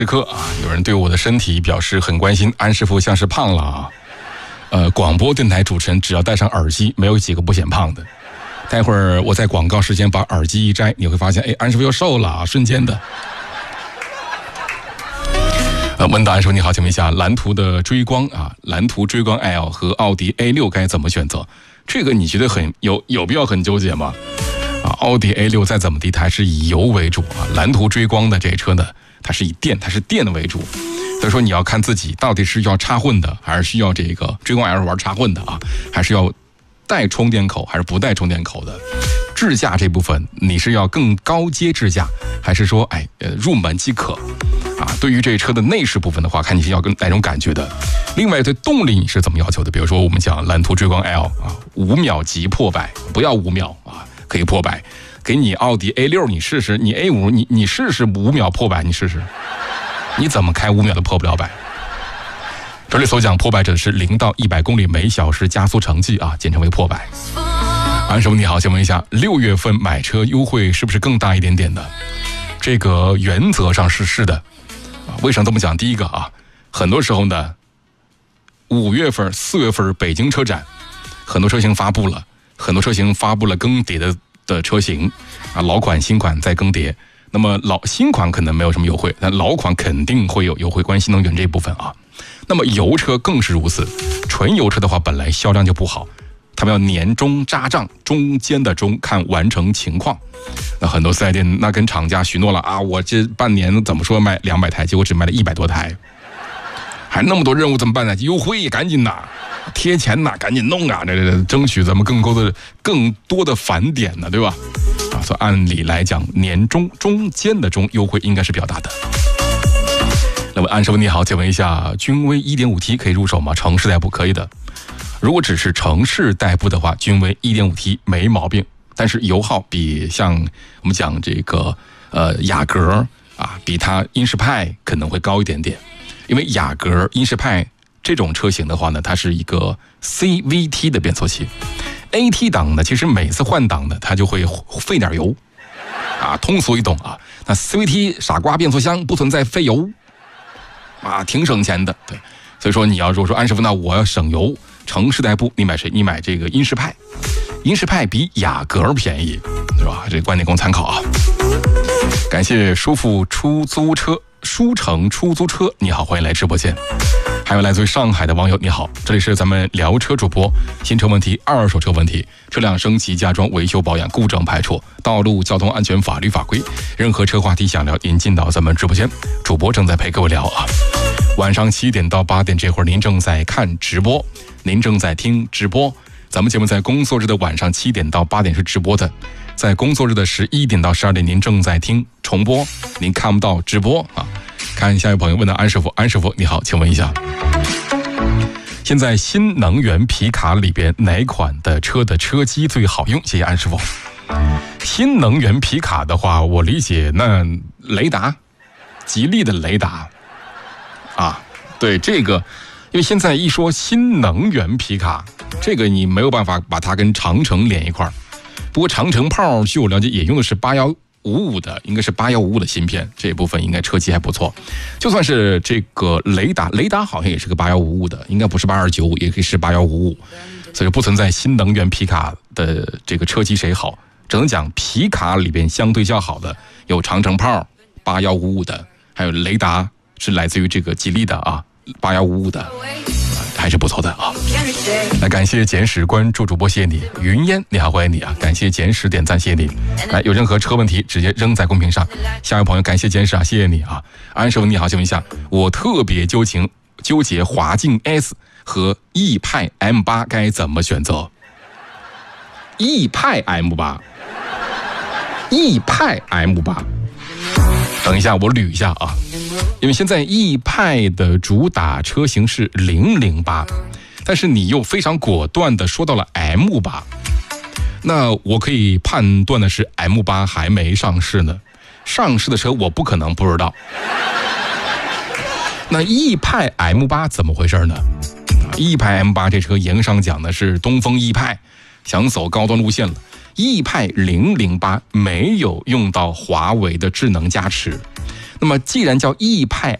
时刻啊，有人对我的身体表示很关心，安师傅像是胖了啊。广播电台主持人只要戴上耳机，没有几个不显胖的。待会儿我在广告时间把耳机一摘，你会发现，哎，安师傅又瘦了啊，瞬间的。问答安师傅你好，请问一下，蓝图的追光啊，蓝图追光 L 和奥迪 A6 该怎么选择？这个你觉得有必要很纠结吗？啊，奥迪 A6 再怎么地，它还是以油为主啊。蓝图追光的这车呢，它是电为主。所以说你要看自己到底是要插混的，还是需要这个追光 L 玩插混的啊，还是要带充电口还是不带充电口的？智驾这部分你是要更高阶智驾，还是说入门即可？啊，对于这车的内饰部分的话，看你是要跟哪种感觉的。另外对动力你是怎么要求的？比如说我们讲蓝图追光 L 啊，5秒即破百，不要5秒啊，可以破百。给你奥迪 A6 你试试，你 A5 你试试5秒破百，你试试。你怎么开5秒都破不了百？这里所讲破百者是0到100公里每小时加速成绩啊，简称为破百。安师傅你好，请问一下，6月份买车优惠是不是更大一点点的？这个原则上是的。为什么这么讲？第一个啊，很多时候呢，5月份、4月份北京车展，很多车型发布了更迭的车型啊，老款新款在更迭。那么新款可能没有什么优惠，但老款肯定会有优惠，关于新能源这一部分啊。那么油车更是如此，纯油车的话本来销量就不好，他们要年终扎账，中间的中看完成情况。那很多4S店那跟厂家许诺了啊，我这半年怎么说卖200台，结果只卖了100多台，还那么多任务怎么办呢？优惠赶紧呐，贴钱呐，赶紧弄啊，这争取咱们更多的返点呢，对吧？啊，所以按理来讲，年中间的中优惠应该是比较大的。那么安师傅你好，请问一下，君威 1.5T 可以入手吗？城市代步可以的。如果只是城市代步的话，君威 1.5T 没毛病，但是油耗比像我们讲这个雅阁啊，比它英仕派可能会高一点点。因为雅阁、英仕派这种车型的话呢，它是一个 CVT 的变速器。AT 档呢，其实每次换挡呢，它就会费点油，啊，通俗易懂啊。那 CVT 傻瓜变速箱不存在费油，啊，挺省钱的。对，所以说你要如果说安师傅，那我要省油，城市代步，你买谁？你买这个英仕派，英仕派比雅阁便宜，对吧？这个观点供参考啊。感谢舒城出租车，你好，欢迎来直播间。还有来自于上海的网友，你好，这里是咱们聊车主播，新车问题、二手车问题、车辆升级加装、维修保养、故障排除、道路交通安全法律法规，任何车话题想聊，您进到咱们直播间，主播正在陪各位聊啊。晚上7点到8点这会儿，您正在看直播，您正在听直播。咱们节目在工作日的晚上7点到8点是直播的，在工作日的11点到12点您正在听重播，您看不到直播啊。看下一位朋友问到安师傅，安师傅你好，请问一下，现在新能源皮卡里边哪款的车的车机最好用？谢谢安师傅。新能源皮卡的话，我理解那雷达，吉利的雷达啊，对这个，因为现在一说新能源皮卡，这个你没有办法把它跟长城连一块儿。不过长城炮据我了解也用的是8155的，应该是8155的芯片，这一部分应该车机还不错。就算是这个雷达好像也是个8155的，应该不是8295，也可以是8155，所以不存在新能源皮卡的这个车机谁好，只能讲皮卡里边相对较好的有长城炮8155的，还有雷达是来自于这个吉利的啊8155的，还是不错的啊。来感谢简史关注主播，谢谢你。云烟你好，欢迎你啊，感谢简史点赞，谢谢你。来有任何车问题直接扔在公屏上。下一位朋友感谢简史啊，谢谢你啊。安师傅你好，请问一下，我特别纠结华境 S 和逸派 M8 该怎么选择？逸派 M8， 等一下我捋一下啊，因为现在逸派的主打车型是008，但是你又非常果断的说到了 M8， 那我可以判断的是 M8 还没上市呢，上市的车我不可能不知道。那逸派 M8 怎么回事呢？逸派 M8 这车营商讲的是东风逸派，想走高端路线了。逸派008没有用到华为的智能加持， 那么既然叫 E 派